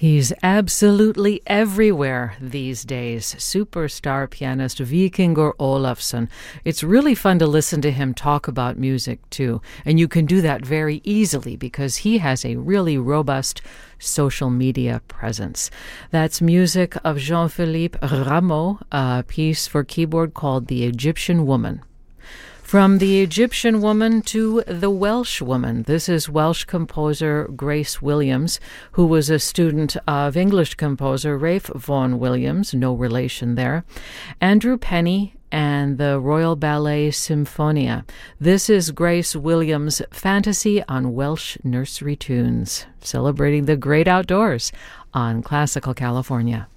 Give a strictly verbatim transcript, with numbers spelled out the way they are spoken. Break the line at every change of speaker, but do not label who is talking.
He's absolutely everywhere these days. Superstar pianist Vikingur Olafsson. It's really fun to listen to him talk about music, too. And you can do that very easily because he has a really robust social media presence. That's music of Jean-Philippe Rameau, a piece for keyboard called The Egyptian Woman. From the Egyptian Woman to the Welsh Woman. This is Welsh composer Grace Williams, who was a student of English composer Ralph Vaughan Williams, no relation there, Andrew Penny, and the Royal Ballet Symphonia. This is Grace Williams' Fantasy on Welsh Nursery Tunes, celebrating the great outdoors on Classical California.